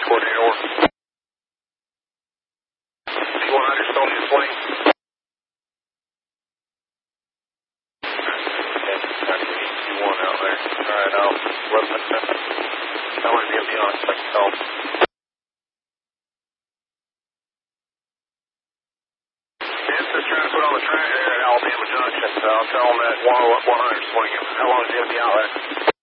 coordinator over. P100 still need a plane. P1 out there. Alright, I'll let them know. I want to be honest, I can tell. Just trying to put on the track there at Alabama Junction, so I'll tell them that 100 swinging. How long is he going to be out there?